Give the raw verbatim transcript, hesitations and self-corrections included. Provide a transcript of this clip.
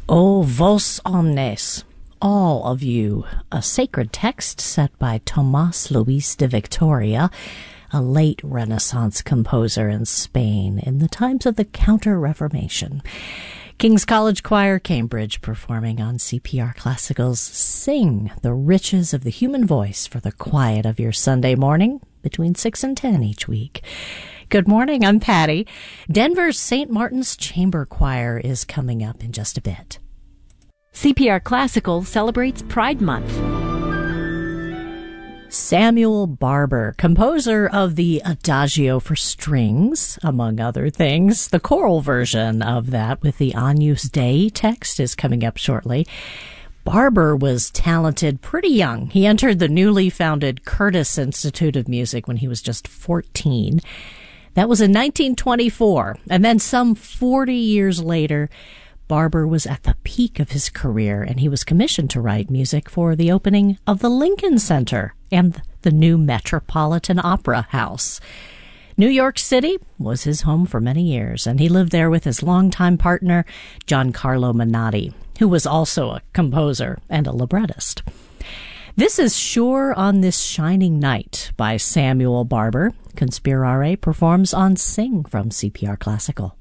O vos omnes, all of you, a sacred text set by Tomás Luis de Victoria, a late Renaissance composer in Spain in the times of the Counter-Reformation. King's College Choir, Cambridge, performing on C P R Classical's Sing, the Riches of the Human Voice for the Quiet of Your Sunday Morning, between six and ten each week. Good morning, I'm Patty. Denver's Saint Martin's Chamber Choir is coming up in just a bit. C P R Classical celebrates Pride Month. Samuel Barber, composer of the Adagio for Strings, among other things. The choral version of that with the Agnus Dei text is coming up shortly. Barber was talented pretty young. He entered the newly founded Curtis Institute of Music when he was just fourteen. That was in nineteen twenty-four, and then some forty years later, Barber was at the peak of his career, and he was commissioned to write music for the opening of the Lincoln Center and the new Metropolitan Opera House. New York City was his home for many years, and he lived there with his longtime partner, Giancarlo Menotti, who was also a composer and a librettist. This is Sure on This Shining Night by Samuel Barber. Conspirare performs on Sing from C P R Classical.